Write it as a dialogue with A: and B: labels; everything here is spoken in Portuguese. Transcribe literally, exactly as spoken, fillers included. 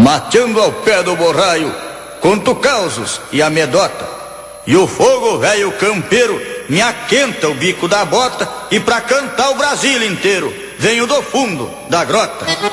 A: mateando ao pé do borraio, conto causos e amedota. E o fogo velho campeiro me aquenta o bico da bota, e pra cantar o Brasil inteiro venho do fundo da grota.